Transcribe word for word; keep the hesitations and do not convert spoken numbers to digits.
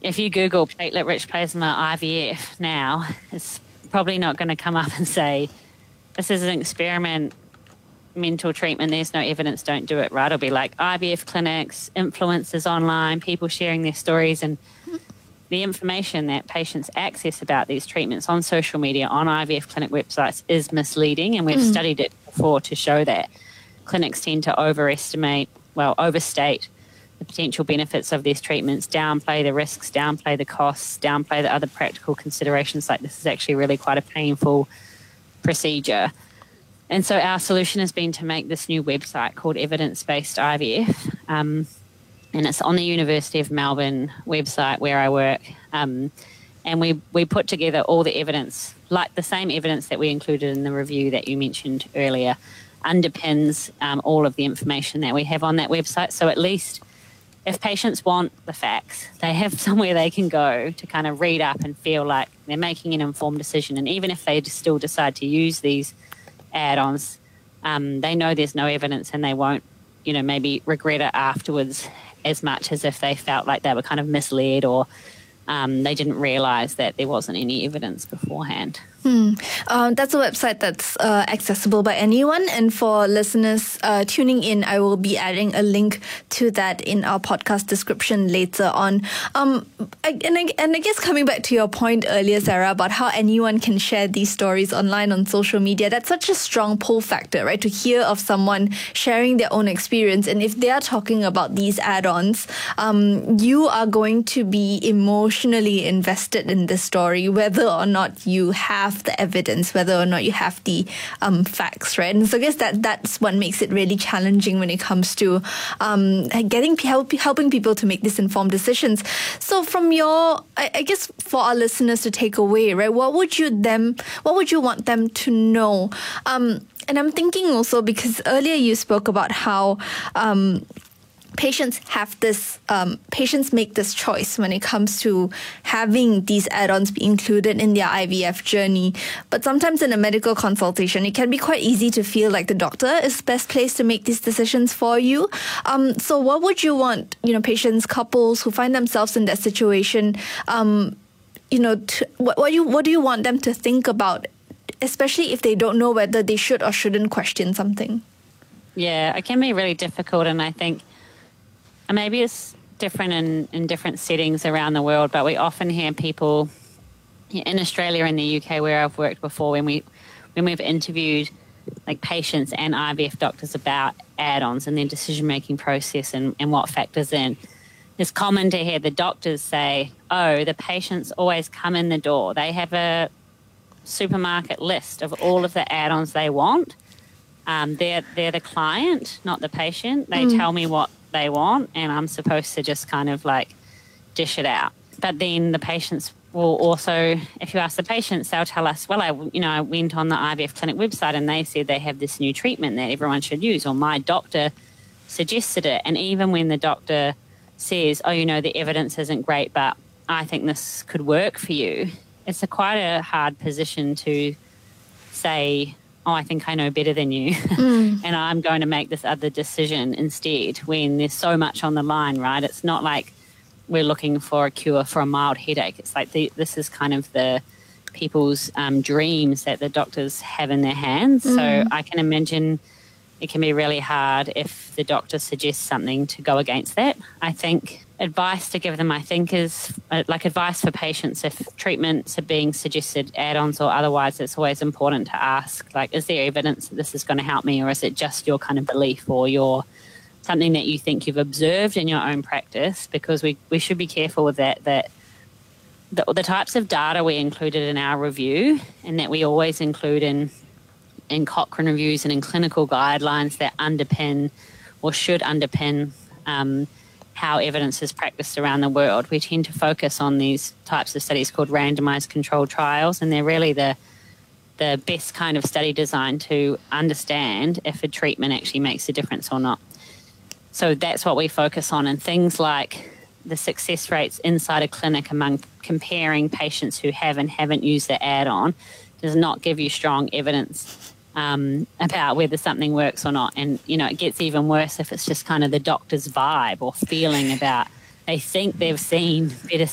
if you Google platelet-rich plasma I V F now, it's probably not going to come up and say, this is an experimental treatment, there's no evidence, don't do it, right? It'll be like I V F clinics, influencers online, people sharing their stories, and the information that patients access about these treatments on social media, on I V F clinic websites is misleading, and we've mm. studied it before to show that clinics tend to overestimate, well, overstate the potential benefits of these treatments, downplay the risks, downplay the costs, downplay the other practical considerations, like this is actually really quite a painful procedure. And so our solution has been to make this new website called Evidence-Based I V F, um, and it's on the University of Melbourne website where I work, um, and we, we put together all the evidence, like the same evidence that we included in the review that you mentioned earlier, underpins um, all of the information that we have on that website. So at least if patients want the facts, they have somewhere they can go to kind of read up and feel like they're making an informed decision. And even if they still decide to use these add-ons, um, they know there's no evidence and they won't, you know, maybe regret it afterwards as much as if they felt like they were kind of misled or um, they didn't realise that there wasn't any evidence beforehand. Hmm. Um, that's a website that's uh, accessible by anyone. And for listeners uh, tuning in, I will be adding a link to that in our podcast description later on. Um, I, and, I, and I guess coming back to your point earlier, Sarah, about how anyone can share these stories online on social media, that's such a strong pull factor, right? To hear of someone sharing their own experience. And if they are talking about these add-ons, um, you are going to be emotionally invested in this story, whether or not you have the evidence, whether or not you have the um, facts, right? And so I guess that that's what makes it really challenging when it comes to um, getting help, helping people to make these informed decisions. So from your, I, I guess for our listeners to take away, right, what would you them, what would you want them to know? Um, and I'm thinking also because earlier you spoke about how um, Patients have this, um, patients make this choice when it comes to having these add-ons be included in their I V F journey. But sometimes in a medical consultation, it can be quite easy to feel like the doctor is best placed to make these decisions for you. Um, so what would you want, you know, patients, couples who find themselves in that situation, um, you know, to, what, what, you, what do you want them to think about, especially if they don't know whether they should or shouldn't question something? Yeah, it can be really difficult, and I think maybe it's different in, in different settings around the world, but we often hear people in Australia and the U K where I've worked before, when, we, when we've interviewed like patients and I V F doctors about add-ons and their decision-making process and, and what factors in, it's common to hear the doctors say, oh, the patients always come in the door. They have a supermarket list of all of the add-ons they want. Um, they're, they're the client, not the patient. They mm. tell me what they want and I'm supposed to just kind of like dish it out. But then the patients will also, if you ask the patients, they'll tell us, well, I, you know, I went on the I V F clinic website and they said they have this new treatment that everyone should use, or my doctor suggested it. And even when the doctor says, oh, you know, the evidence isn't great, but I think this could work for you, it's a quite a hard position to say, oh, I think I know better than you mm. and I'm going to make this other decision instead, when there's so much on the line, right? It's not like we're looking for a cure for a mild headache. It's like the, this is kind of the people's um, dreams that the doctors have in their hands. Mm. So I can imagine it can be really hard if the doctor suggests something to go against that. I think advice to give them, I think, is uh, like advice for patients if treatments are being suggested, add-ons or otherwise, it's always important to ask, like, is there evidence that this is going to help me, or is it just your kind of belief or your something that you think you've observed in your own practice? Because we, we should be careful with that, that the, the types of data we included in our review and that we always include in in Cochrane reviews and in clinical guidelines that underpin or should underpin um, how evidence is practiced around the world. We tend to focus on these types of studies called randomised controlled trials, and they're really the the best kind of study design to understand if a treatment actually makes a difference or not. So that's what we focus on, and things like the success rates inside a clinic among comparing patients who have and haven't used the add-on does not give you strong evidence um, about whether something works or not. And, you know, it gets even worse if it's just kind of the doctor's vibe or feeling about they think they've seen better